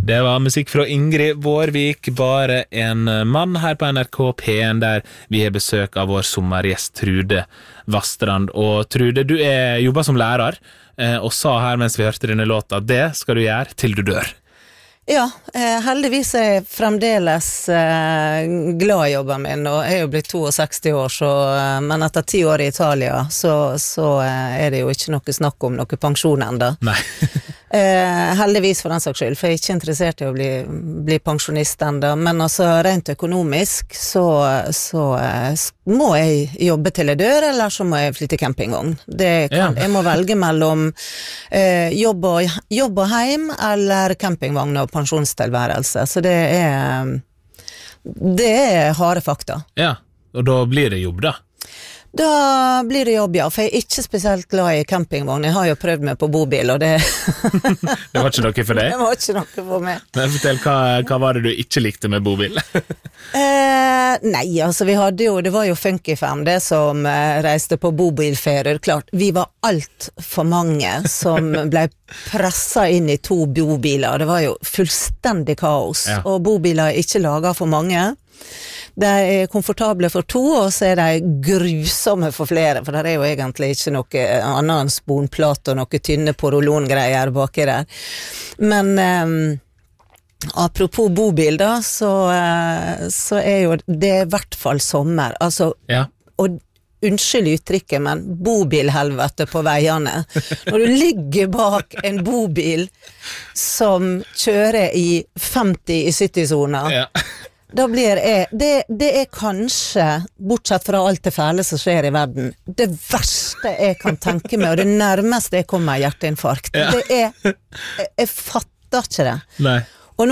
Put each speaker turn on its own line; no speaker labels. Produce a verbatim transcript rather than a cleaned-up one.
Det var musikk fra Ingrid Vårvik, bare en mann her på N R K P en, der vi har besøk av vår sommergjest Trude Vastrand. Og Trude, du er, jobber som lærer, og sa her mens vi hørte denne låta, det skal du gjøre til du dør.
Ja, eh, heldigvis er jeg fremdeles eh, glad i jobben min, og jeg er jo blitt sekstito år, så, eh, men etter ti år i Italia, så, så eh, er det jo ikke noe snakk om noe pensjon enda.
Nei.
eh, heldigvis for den saks skyld, for jeg er ikke interessert i å bli, bli pensjonist enda, men altså rent økonomisk, så, så eh, må jeg jobbe til jeg dør, eller så må jeg flytte campingvogn. Det kan, ja. Jeg må velge mellom eh, jobb, og, jobb og heim, eller campingvogn og pensjonstilværelse, så det er det er harde fakta.
Ja, og da blir det jobb da?
Da blir det jobb, ja, for jeg er ikke spesielt glad i campingvogn. Jeg har jo prøvd meg på bobil, og det
Det var ikke noe for deg?
Det var ikke noe for meg.
Men fortell, hva, hva var det du ikke likte med bobil?
eh, nei, altså vi hadde jo, det var jo Funkyfam det som eh, reiste på bobilferier. Klart, vi var alt for mange som ble presset inn i to bobiler. Det var jo fullstendig kaos, ja. Og bobiler er ikke laget for mange. De er komfortable for to, og så er de grusomme for flere, for det er jo egentlig ikke noe annet enn sponplate og noe tynne porolongreier baki der. Men um, apropos bobil da, så, uh, så er jo det i hvert fall sommer. Altså, ja. Og unnskyld uttrykket, men bobilhelvete på veiene. Når du ligger bak en bobil som kjører i femti i sytti-soner, ja. Da blir jeg, det, det er kanskje, bortsett fra alt det fæle som skjer i verden, det verste jeg kan tenke meg, og det nærmeste jeg kommer hjerteinfarkt. Ja. Det er, jeg, jeg fatter ikke det.
Nei.